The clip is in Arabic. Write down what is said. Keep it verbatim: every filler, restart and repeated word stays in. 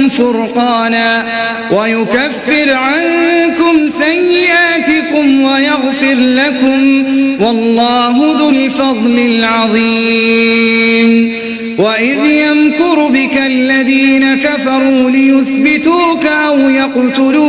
فرقانا ويكفر عنكم سيئاتكم ويغفر لكم والله ذو الفضل العظيم. وإذ يمكر بك الذين كفروا ليثبتوك أو يقتلوك